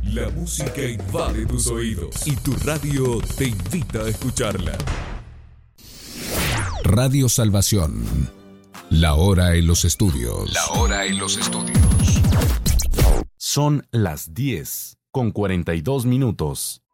La música invade tus oídos y tu radio te invita a escucharla. Radio Salvación. La hora en los estudios. La hora en los estudios. Son las 10:42.